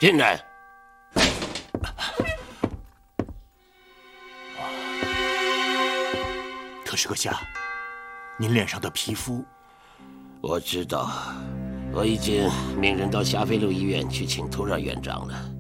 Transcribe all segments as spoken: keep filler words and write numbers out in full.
进来。 特使阁下，您脸上的皮肤…… 我知道，我已经命人到霞飞路医院去请突让院长了。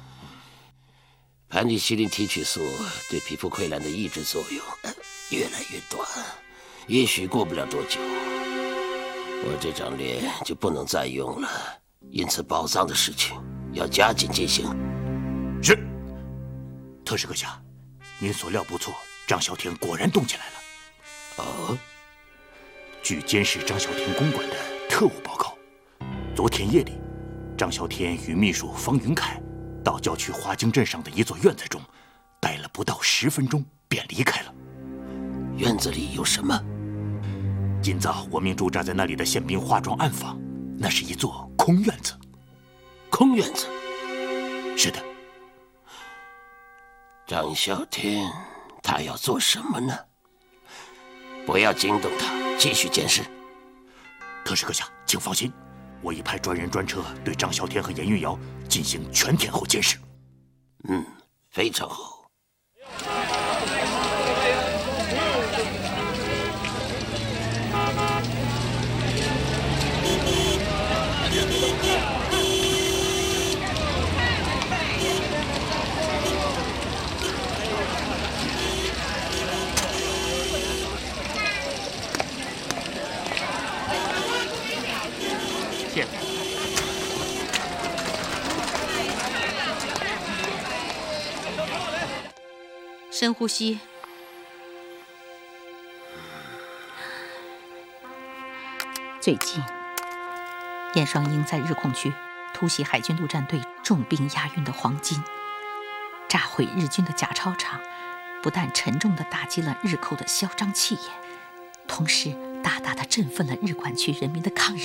盘尼西林提取素对皮肤溃烂的抑制作用越来越短，也许过不了多久，我这张脸就不能再用了。因此，宝藏的事情要加紧进行。 是，特使阁下，您所料不错，张啸天果然动起来了。 哦， 据监视张啸天公馆的特务报告，昨天夜里，张啸天与秘书方云凯到郊区华泾镇上的一座院子中，待了不到十分钟便离开了。 院子里有什么？ 今早我命驻扎在那里的宪兵化妆暗访，那是一座空院子。 空院子？ 是的。 张啸天，他要做什么呢？不要惊动他，继续监视。 特使阁下，请放心，我已派专人专车对张啸天和严玉瑶进行全天候监视。 嗯，非常好。 深呼吸。最近，燕双鹰在日控区突袭海军陆战队重兵押运的黄金，炸毁日军的假钞厂，不但沉重地打击了日寇的嚣张气焰，同时大大地振奋了日管区人民的抗日